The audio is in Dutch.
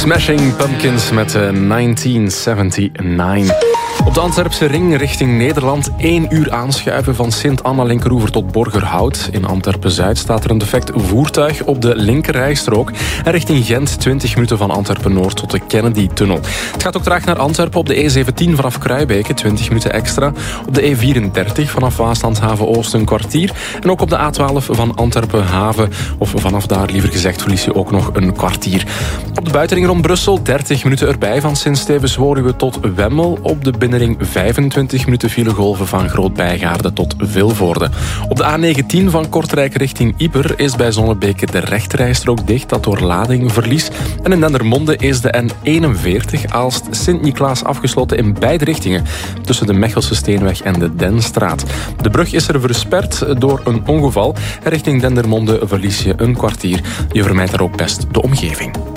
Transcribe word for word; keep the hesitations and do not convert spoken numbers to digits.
Smashing Pumpkins met uh, negentien negenenzeventig. Op de Antwerpse ring richting Nederland één uur aanschuiven van Sint-Anna-Linkeroever tot Borgerhout. In Antwerpen-Zuid staat er een defect voertuig op de linkerrijstrook. En richting Gent twintig minuten van Antwerpen-Noord tot de Kennedy-tunnel. Het gaat ook traag naar Antwerpen op de E zeventien vanaf Kruibeke, twintig minuten extra. Op de E vierendertig vanaf Waasland-Haven-Oost een kwartier. En ook op de A twaalf van Antwerpen-Haven, of vanaf daar liever gezegd, verlies je ook nog een kwartier. Op de buitenring rond Brussel dertig minuten erbij van Sint-Stevens-Woluwe tot Wemmel. Op de binnenring vijfentwintig minuten filegolven van Groot-Bijgaarde tot Vilvoorde. Op de A negentien van Kortrijk richting Ieper is bij Zonnebeke de rechterrijstrook dicht, dat door lading verliest. En in Dendermonde is de N eenenveertig Aalst-Sint-Niklaas afgesloten in beide richtingen, tussen de Mechelse Steenweg en de Denstraat. De brug is er versperd door een ongeval. En richting Dendermonde verlies je een kwartier. Je vermijdt daar ook best de omgeving.